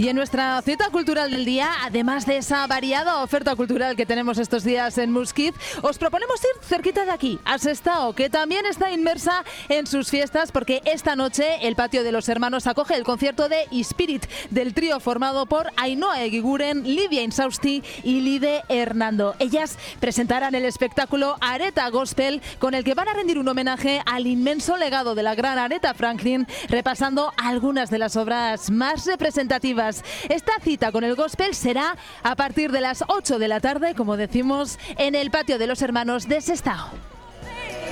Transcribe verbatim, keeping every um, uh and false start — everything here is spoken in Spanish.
Y en nuestra cita cultural del día, además de esa variada oferta cultural que tenemos estos días en Muskiz, os proponemos ir cerquita de aquí, a Sestao, que también está inmersa en sus fiestas, porque esta noche el Patio de los Hermanos acoge el concierto de Spirit, del trío formado por Ainhoa Eguiguren, Livia Insausti y Lide Hernando. Ellas presentarán el espectáculo Aretha Gospel, con el que van a rendir un homenaje al inmenso legado de la gran Aretha Franklin, repasando algunas de las obras más representativas. Esta cita con el gospel será a partir de las ocho de la tarde, como decimos, en el Patio de los Hermanos de Sestao.